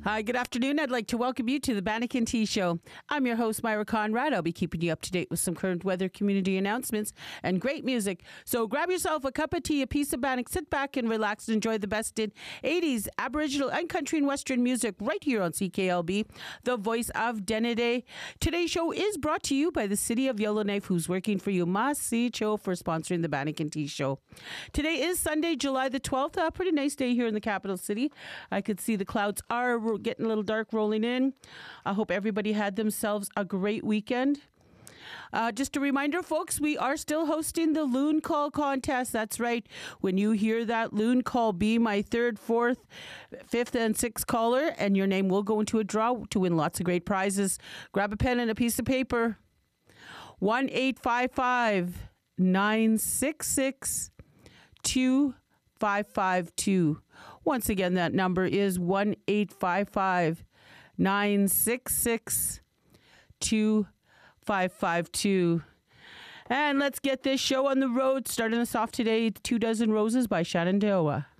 Hi, good afternoon. I'd like to welcome you to the Bannock and Tea Show. I'm your host, Myra Conrad. I'll be keeping you up to date with some current weather, community announcements, and great music. So grab yourself a cup of tea, a piece of bannock, sit back and relax and enjoy the best in 80s, Aboriginal, and country and Western music right here on CKLB, the voice of Denneday. Today's show is brought to you by the City of Yellowknife, who's working for you. Masi Cho for sponsoring the Bannock and Tea Show. Today is Sunday, July the 12th. A pretty nice day here in the capital city. I could see the clouds are getting a little dark rolling in. I hope everybody had themselves a great weekend. Just a reminder, folks, we are still hosting the Loon Call contest. That's right. When you hear that Loon Call, be my third, fourth, fifth, and sixth caller, and your name will go into a draw to win lots of great prizes. Grab a pen and a piece of paper. 1-855-966-2552. Once again, that number is 1-855-966-2552. And let's get this show on the road. Starting us off today, 2 Dozen Roses by Shenandoah.